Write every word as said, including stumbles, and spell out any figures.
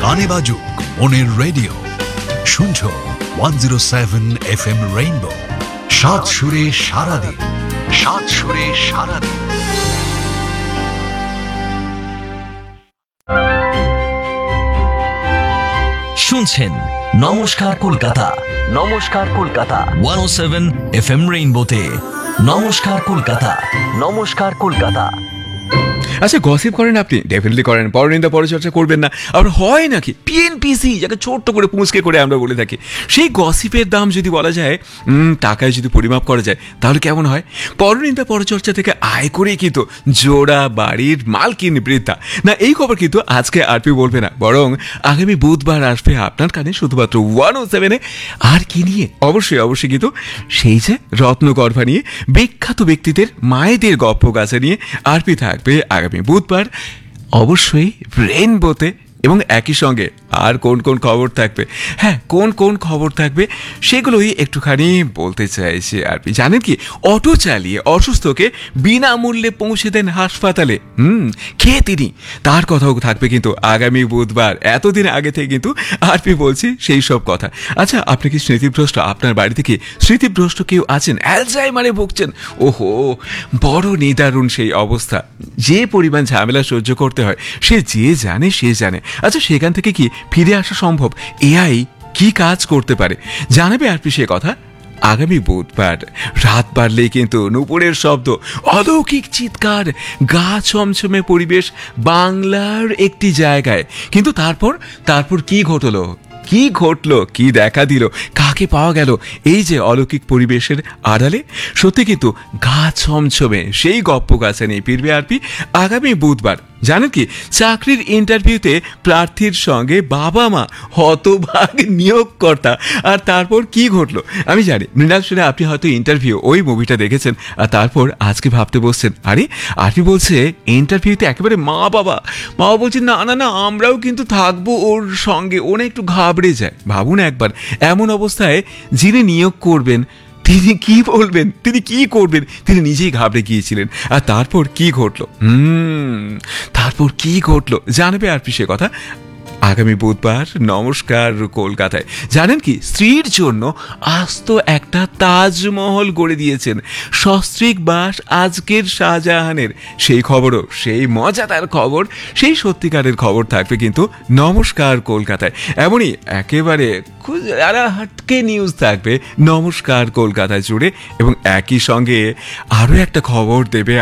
গানে বাজুক মনের রেডিও, শুনছো one zero seven F M rainbow. সাত সুরে সারাদিন, সাত সুরে সারাদিন। শুনছেন নমস্কার কলকাতা, নমস্কার কলকাতা ওয়ান ও সেভেন এফ এম রেইনবোতে। নমস্কার কলকাতা, নমস্কার কলকাতা। আচ্ছা, গসিপ করেন আপনি? ডেফিনেটলি করেন। পরনিন্দা পরচর্চা করবেন না। আবার হয় নাকি পিএনপিসি, যাকে ছোট্ট করে পুঁচকে করে আমরা বলে থাকি, সেই গসিপের দাম যদি বলা যায় টাকায় যদি পরিমাপ করা যায় তাহলে কেমন হয়? পরনিন্দা পরচর্চা থেকে আয় করে কিন্তু জোড়া বাড়ির মালকিন বৃদ্ধা না, এই খবর কিন্তু আজকে আরপি বলবে না, বরং আগামী বুধবার আসবে আপনার কানে শুধুমাত্র ওয়ান ও সেভেনে। আর কি নিয়ে? অবশ্যই অবশ্যই কিন্তু সেই যে রত্নগর্ভা নিয়ে, বিখ্যাত ব্যক্তিদের মায়েদের গপ্প গাছে নিয়ে আরপি থাকবে আগামী বুধবার অবশ্যই রেইনবোতে। এবং একই সঙ্গে আর কোন কোন খবর থাকবে, হ্যাঁ কোন কোন খবর থাকবে সেগুলোই একটুখানি বলতে চাইছি আরপি। জানেন কি, অটো চালিয়ে অসুস্থকে বিনামূল্যে পৌঁছে দেন হাসপাতালে, হুম খেয়ে তিনি, তার কথাও থাকবে কিন্তু আগামী বুধবার। এতদিন আগে থেকে কিন্তু আরপি বলছি সেই সব কথা। আচ্ছা, আপনি কি স্মৃতিভ্রষ্ট? আপনার বাড়ি থেকে স্মৃতিভ্রষ্ট কেউ আছেন? অ্যালজাইমারে ভুগছেন? ওহো, বড় নিদারুণ সেই অবস্থা। যে পরিমাণ ঝামেলা সহ্য করতে হয় সে যে জানে সে জানে। আচ্ছা, সেখান থেকে কি ফিরে আসা সম্ভব? এআই কি কাজ করতে পারে জানাবে আরপি সে কথা আগামী বুধবার। রাত বাড়লেই কিন্তু নুপুরের শব্দ, অলৌকিক চিৎকার, গা ছমছমে পরিবেশ বাংলার একটি জায়গায়। কিন্তু তারপর তারপর কি ঘটলো, কি ঘটলো, কি দেখা দিল, কাকে পাওয়া গেল এই যে অলৌকিক পরিবেশের আড়ালে? সত্যি কিন্তু গা ছমছমে সেই গপ্প গাছে নিয়ে ফিরবে আরপি আগামী বুধবার। জানেন কি, চাকরির ইন্টারভিউতে প্রার্থীর সঙ্গে বাবা মা, হতভাগ নিয়োগকর্তা, আর তারপর কি ঘটলো আমি জানি। মৃণাল সেনে, আপনি হয়তো ইন্টারভিউ ওই মুভিটা দেখেছেন আর তারপর আজকে ভাবতে বসছেন, আরে আরপি বলছে ইন্টারভিউতে একেবারে মা বাবা, মা বাবা বলছেন না না না আমরাও কিন্তু থাকবো ওর সঙ্গে। ও না একটু ঘাবড়ে যায়। ভাবুন একবার, এমন অবস্থায় যিনি নিয়োগ করবেন তিনি কি বলবেন, তিনি কি করবেন? তিনি নিজেই ঘাবড়ে গিয়েছিলেন। আর তারপর কি ঘটলো, হুম তারপর কি ঘটলো জানবে আরপি সে কথা আগামী বুধবার নমস্কার কলকাতায়। জানেন কি, স্ত্রীর জন্য আস্ত একটা তাজমহল গড়ে দিয়েছেন সস্ত্রীক বাস আজকের শাহজাহানের। সেই খবরও, সেই মজাদার খবর, সেই সত্যিকারের খবর থাকবে কিন্তু নমস্কার কলকাতায়। এমনই একেবারে হাটকে নিউজ থাকবে নমস্কার কলকাতায় জুড়ে। এবং একই সঙ্গে আরও একটা খবর দেবে